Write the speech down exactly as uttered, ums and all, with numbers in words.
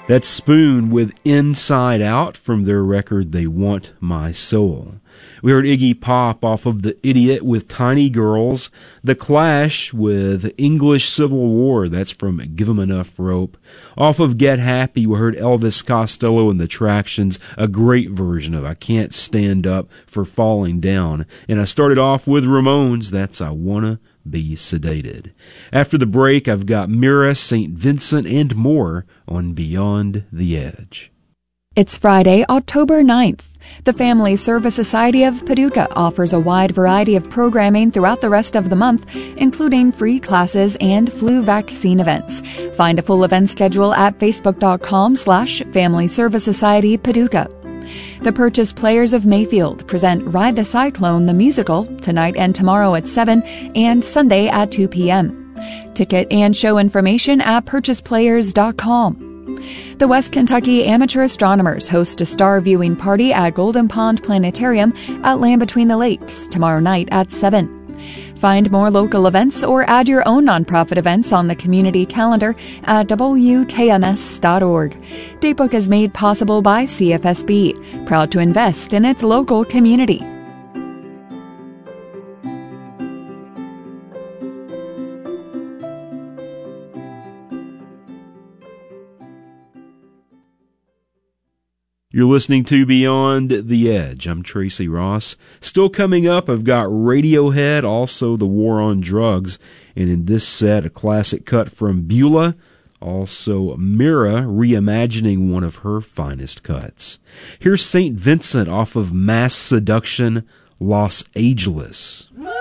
That's Spoon with Inside Out from their record They Want My Soul. We heard Iggy Pop off of The Idiot with Tiny Girls. The Clash with English Civil War. That's from Give 'Em Enough Rope. Off of Get Happy, we heard Elvis Costello and the Tractions, a great version of I Can't Stand Up for Falling Down. And I started off with Ramones. That's I Wanna Be Sedated. After the break, I've got Mira, Saint Vincent, and more on Beyond the Edge. It's Friday, October ninth. The Family Service Society of Paducah offers a wide variety of programming throughout the rest of the month, including free classes and flu vaccine events. Find a full event schedule at facebook.com slash Family Service Society Paducah. The Purchase Players of Mayfield present Ride the Cyclone the Musical tonight and tomorrow at seven and Sunday at two p.m. Ticket and show information at purchase players dot com. The West Kentucky Amateur Astronomers host a star viewing party at Golden Pond Planetarium at Land Between the Lakes tomorrow night at seven. Find more local events or add your own nonprofit events on the community calendar at w k m s dot org. Datebook is made possible by C F S B, proud to invest in its local community. You're listening to Beyond the Edge. I'm Tracy Ross. Still coming up, I've got Radiohead, also The War on Drugs, and in this set, a classic cut from Beulah, also Mira reimagining one of her finest cuts. Here's Saint Vincent off of Mass Seduction, Los Angeles.